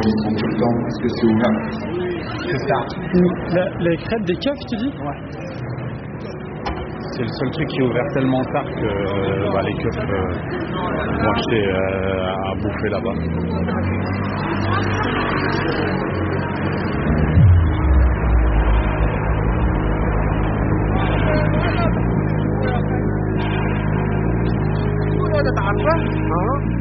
prend tout le temps parce que c'est ouvert. C'est ça. Les crêpes des keufs, tu dis? Ouais. C'est le seul truc qui est ouvert tellement tard que les keufs vont acheter à bouffer là-bas. تعرفه؟